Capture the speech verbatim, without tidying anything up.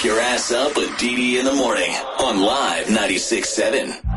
Wake your ass up with Dee Dee in the morning on Live ninety-six point seven.